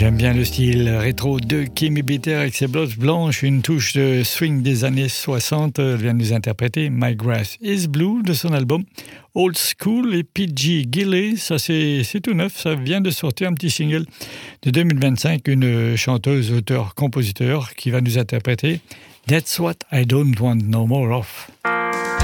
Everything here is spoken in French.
J'aime bien le style rétro de Kimmy Bitter avec ses blottes blanches, une touche de swing des années 60. Elle vient de nous interpréter My Grass is Blue de son album Old School. Et P.G. Gilley, ça c'est tout neuf, ça vient de sortir un petit single de 2025, une chanteuse, auteur, compositeur qui va nous interpréter That's What I Don't Want No More Of.